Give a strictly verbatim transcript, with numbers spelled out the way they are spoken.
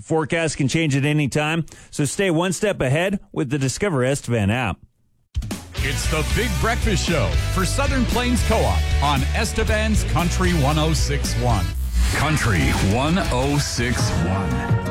Forecast can change at any time, so stay one step ahead with the Discover Estevan app. It's the Big Breakfast Show for Southern Plains Co-op on Estevan's Country one oh six point one. Country one oh six point one.